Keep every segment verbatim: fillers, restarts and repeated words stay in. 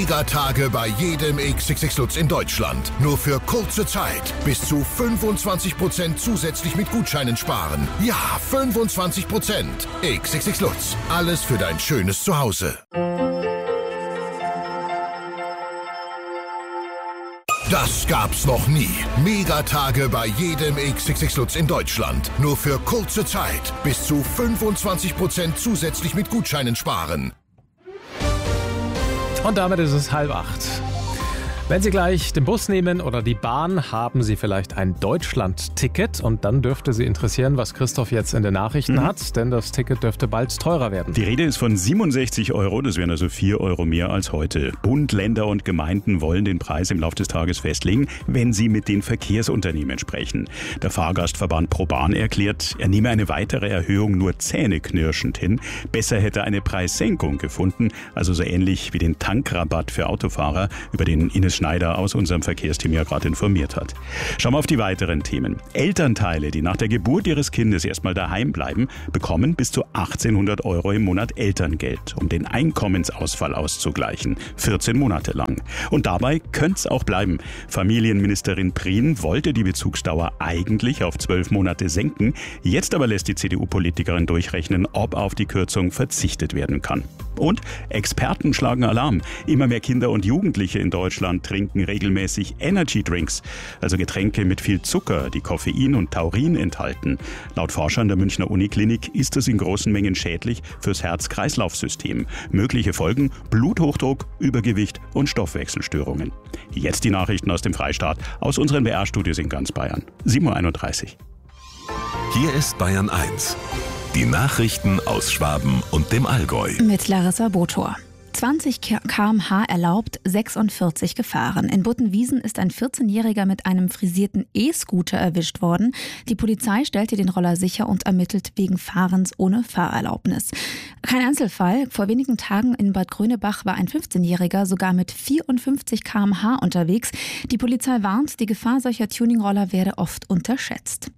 Megatage bei jedem X X X Lutz in Deutschland. Nur für kurze Zeit. Bis zu fünfundzwanzig Prozent zusätzlich mit Gutscheinen sparen. Ja, fünfundzwanzig Prozent. X X X Lutz. Alles für dein schönes Zuhause. Das gab's noch nie. Megatage bei jedem X X X Lutz in Deutschland. Nur für kurze Zeit. Bis zu fünfundzwanzig Prozent zusätzlich mit Gutscheinen sparen. Und damit ist es halb acht. Wenn Sie gleich den Bus nehmen oder die Bahn, haben Sie vielleicht ein Deutschland-Ticket. Und dann dürfte Sie interessieren, was Christoph jetzt in den Nachrichten mhm. hat. Denn das Ticket dürfte bald teurer werden. Die Rede ist von siebenundsechzig Euro. Das wären also vier Euro mehr als heute. Bund, Länder und Gemeinden wollen den Preis im Laufe des Tages festlegen, wenn sie mit den Verkehrsunternehmen sprechen. Der Fahrgastverband ProBahn erklärt, er nehme eine weitere Erhöhung nur zähneknirschend hin. Besser hätte eine Preissenkung gefunden. Also so ähnlich wie den Tankrabatt für Autofahrer, über den Ines Schneider aus unserem Verkehrsteam ja gerade informiert hat. Schauen wir auf die weiteren Themen. Elternteile, die nach der Geburt ihres Kindes erstmal daheim bleiben, bekommen bis zu achtzehnhundert Euro im Monat Elterngeld, um den Einkommensausfall auszugleichen. vierzehn Monate lang. Und dabei könnte es auch bleiben. Familienministerin Prien wollte die Bezugsdauer eigentlich auf zwölf Monate senken. Jetzt aber lässt die C D U-Politikerin durchrechnen, ob auf die Kürzung verzichtet werden kann. Und Experten schlagen Alarm. Immer mehr Kinder und Jugendliche in Deutschland trinken regelmäßig Energy Drinks, also Getränke mit viel Zucker, die Koffein und Taurin enthalten. Laut Forschern der Münchner Uniklinik ist es in großen Mengen schädlich fürs Herz-Kreislauf-System. Mögliche Folgen: Bluthochdruck, Übergewicht und Stoffwechselstörungen. Jetzt die Nachrichten aus dem Freistaat, aus unseren B R-Studios in ganz Bayern. sieben Uhr einunddreißig. Hier ist Bayern eins. Die Nachrichten aus Schwaben und dem Allgäu. Mit Larissa Botor. zwanzig Kilometer pro Stunde erlaubt, sechsundvierzig gefahren. In Buttenwiesen ist ein vierzehnjähriger mit einem frisierten E-Scooter erwischt worden. Die Polizei stellte den Roller sicher und ermittelt wegen Fahrens ohne Fahrerlaubnis. Kein Einzelfall. Vor wenigen Tagen in Bad Grönebach war ein fünfzehnjähriger sogar mit vierundfünfzig Kilometer pro Stunde unterwegs. Die Polizei warnt, die Gefahr solcher Tuningroller werde oft unterschätzt.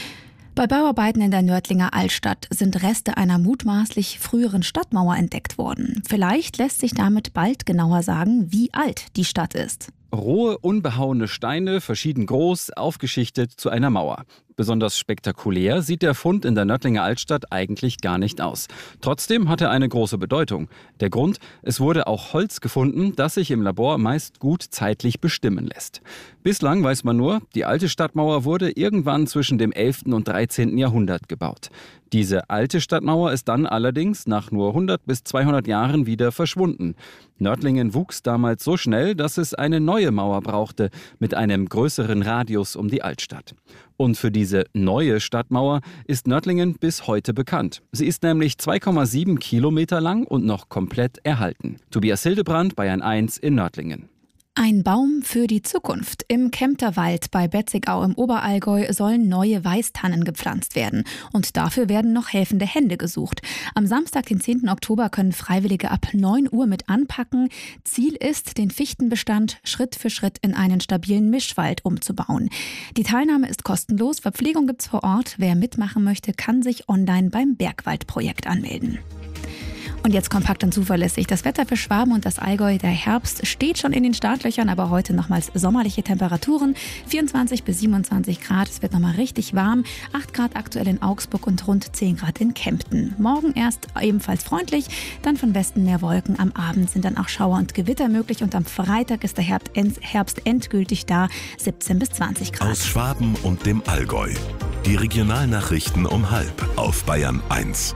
Bei Bauarbeiten in der Nördlinger Altstadt sind Reste einer mutmaßlich früheren Stadtmauer entdeckt worden. Vielleicht lässt sich damit bald genauer sagen, wie alt die Stadt ist. Rohe, unbehauene Steine, verschieden groß, aufgeschichtet zu einer Mauer. Besonders spektakulär sieht der Fund in der Nördlinger Altstadt eigentlich gar nicht aus. Trotzdem hat er eine große Bedeutung. Der Grund: Es wurde auch Holz gefunden, das sich im Labor meist gut zeitlich bestimmen lässt. Bislang weiß man nur, die alte Stadtmauer wurde irgendwann zwischen dem elften und dreizehnten Jahrhundert gebaut. Diese alte Stadtmauer ist dann allerdings nach nur hundert bis zweihundert Jahren wieder verschwunden. Nördlingen wuchs damals so schnell, dass es eine neue Mauer brauchte, mit einem größeren Radius um die Altstadt. Und für diese neue Stadtmauer ist Nördlingen bis heute bekannt. Sie ist nämlich zwei Komma sieben Kilometer lang und noch komplett erhalten. Tobias Hildebrand, Bayern eins in Nördlingen. Ein Baum für die Zukunft. Im Kempterwald bei Betzigau im Oberallgäu sollen neue Weißtannen gepflanzt werden. Und dafür werden noch helfende Hände gesucht. Am Samstag, den zehnten Oktober, können Freiwillige ab neun Uhr mit anpacken. Ziel ist, den Fichtenbestand Schritt für Schritt in einen stabilen Mischwald umzubauen. Die Teilnahme ist kostenlos. Verpflegung gibt's vor Ort. Wer mitmachen möchte, kann sich online beim Bergwaldprojekt anmelden. Und jetzt kompakt und zuverlässig das Wetter für Schwaben und das Allgäu. Der Herbst steht schon in den Startlöchern, aber heute nochmals sommerliche Temperaturen. vierundzwanzig bis siebenundzwanzig Grad, es wird nochmal richtig warm. acht Grad aktuell in Augsburg und rund zehn Grad in Kempten. Morgen erst ebenfalls freundlich, dann von Westen mehr Wolken. Am Abend sind dann auch Schauer und Gewitter möglich und am Freitag ist der Herbst endgültig da, siebzehn bis zwanzig Grad. Aus Schwaben und dem Allgäu. Die Regionalnachrichten um halb auf Bayern eins.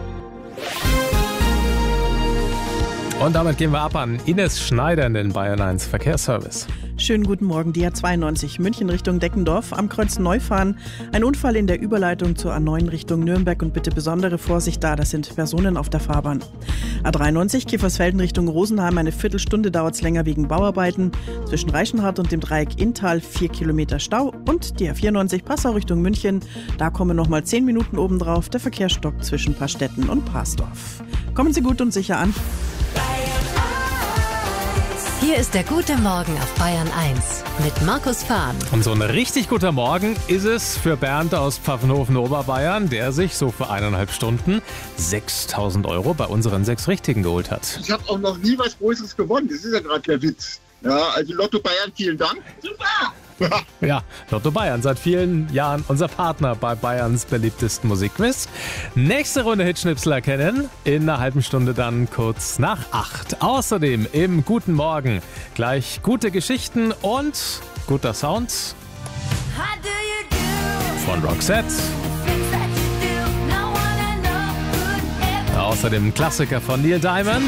Und damit gehen wir ab an Ines Schneider in den Bayern eins Verkehrsservice. Schönen guten Morgen, die A zweiundneunzig München Richtung Deckendorf am Kreuz Neufahren. Ein Unfall in der Überleitung zur A neun Richtung Nürnberg und bitte besondere Vorsicht da, das sind Personen auf der Fahrbahn. A dreiundneunzig Kiefersfelden Richtung Rosenheim, eine Viertelstunde dauert es länger wegen Bauarbeiten. Zwischen Reichenhall und dem Dreieck Inntal vier Kilometer Stau und die A vierundneunzig Passau Richtung München, da kommen nochmal zehn Minuten obendrauf, der Verkehr stockt zwischen Paarstetten und Parsdorf. Kommen Sie gut und sicher an. Hier ist der gute Morgen auf Bayern eins mit Markus Fahn. Und so ein richtig guter Morgen ist es für Bernd aus Pfaffenhofen, Oberbayern, der sich so für eineinhalb Stunden sechstausend Euro bei unseren sechs Richtigen geholt hat. Ich habe auch noch nie was Größeres gewonnen. Das ist ja gerade der Witz. Ja, also Lotto Bayern, vielen Dank. Super! Ja, Lotto Bayern, seit vielen Jahren unser Partner bei Bayerns beliebtesten Musikquiz. Nächste Runde Hitschnipsel erkennen, in einer halben Stunde dann kurz nach acht. Außerdem im Guten Morgen gleich gute Geschichten und guter Sound von Roxette. Außerdem Klassiker von Neil Diamond.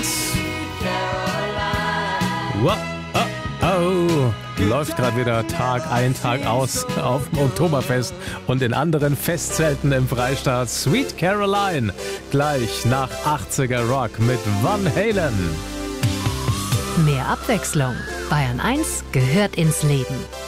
Wow. Oh, läuft gerade wieder Tag ein, Tag aus auf dem Oktoberfest und in anderen Festzelten im Freistaat. Sweet Caroline, gleich nach achtziger Rock mit Van Halen. Mehr Abwechslung. Bayern eins gehört ins Leben.